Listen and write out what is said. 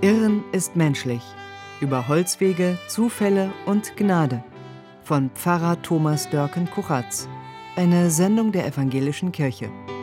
Irren ist menschlich. Über Holzwege, Zufälle und Gnade. Von Pfarrer Thomas Dörken-Kuchatz. Eine Sendung der Evangelischen Kirche.